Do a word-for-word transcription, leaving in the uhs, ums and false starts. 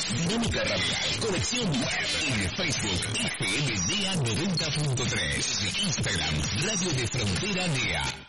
Dinámica Radial, conexión web en Facebook F M D A noventa punto tres, Instagram Radio de Frontera D E A.